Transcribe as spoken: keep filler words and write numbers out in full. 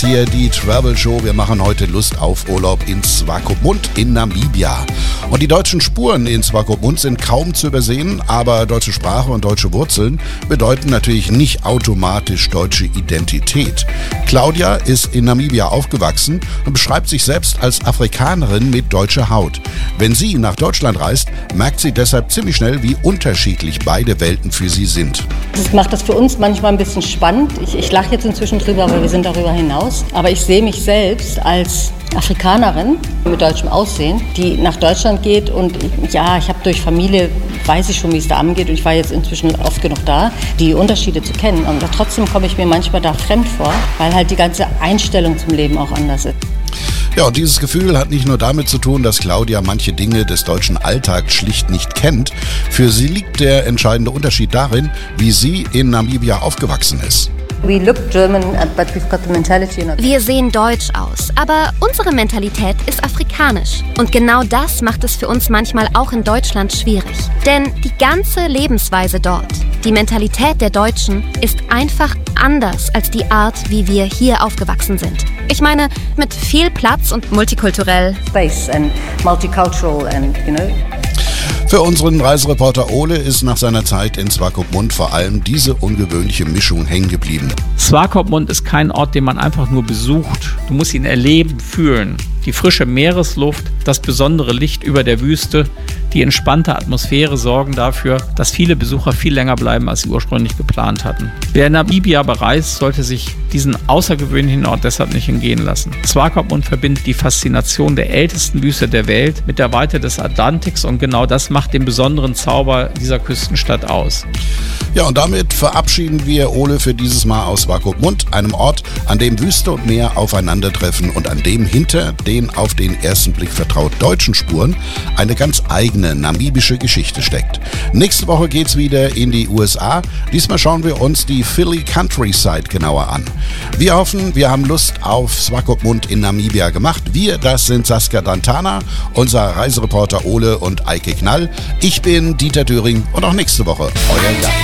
ist hier die Travel Show. Wir machen heute Lust auf Urlaub in Swakopmund in Namibia. Und die deutschen Spuren in Swakopmund sind kaum zu übersehen, aber deutsche Sprache und deutsche Wurzeln bedeuten natürlich nicht automatisch deutsche Identität. Claudia ist in Namibia aufgewachsen und beschreibt sich selbst als Afrikanerin mit deutscher Haut. Wenn sie nach Deutschland reist, merkt sie deshalb ziemlich schnell, wie unterschiedlich beide Welten für sie sind. Das macht das für uns manchmal ein bisschen spannend. Ich, ich lache jetzt inzwischen drüber, aber wir sind darüber hinaus. Aber ich sehe mich selbst als Afrikanerin mit deutschem Aussehen, die nach Deutschland geht. Und ja, ich habe durch Familie, weiß ich schon, wie es da angeht. Und ich war jetzt inzwischen oft genug da, die Unterschiede zu kennen. Und trotzdem komme ich mir manchmal da fremd vor, weil halt die ganze Einstellung zum Leben auch anders ist. Ja, und dieses Gefühl hat nicht nur damit zu tun, dass Claudia manche Dinge des deutschen Alltags schlicht nicht kennt. Für sie liegt der entscheidende Unterschied darin, wie sie in Namibia aufgewachsen ist. Wir sehen deutsch aus, aber unsere Mentalität ist afrikanisch. Und genau das macht es für uns manchmal auch in Deutschland schwierig. Denn die ganze Lebensweise dort, die Mentalität der Deutschen, ist einfach anders als die Art, wie wir hier aufgewachsen sind. Ich meine, mit viel Platz und multikulturell. Space and multicultural and, you know. Für unseren Reisereporter Ole ist nach seiner Zeit in Swakopmund vor allem diese ungewöhnliche Mischung hängen geblieben. Swakopmund ist kein Ort, den man einfach nur besucht. Du musst ihn erleben, fühlen. Die frische Meeresluft, das besondere Licht über der Wüste, die entspannte Atmosphäre sorgen dafür, dass viele Besucher viel länger bleiben, als sie ursprünglich geplant hatten. Wer in Namibia bereist, sollte sich diesen außergewöhnlichen Ort deshalb nicht entgehen lassen. Swakopmund verbindet die Faszination der ältesten Wüste der Welt mit der Weite des Atlantiks und genau das macht den besonderen Zauber dieser Küstenstadt aus. Ja, und damit verabschieden wir Ole für dieses Mal aus Swakopmund, einem Ort, an dem Wüste und Meer aufeinandertreffen und an dem hinter den auf den ersten Blick vertraut deutschen Spuren eine ganz eigene namibische Geschichte steckt. Nächste Woche geht's wieder in die U S A. Diesmal schauen wir uns die Philly Countryside genauer an. Wir hoffen, wir haben Lust auf Swakopmund in Namibia gemacht. Wir, das sind Saskia Dantana, unser Reisereporter Ole und Eike Knall. Ich bin Dieter Döring und auch nächste Woche euer Jan.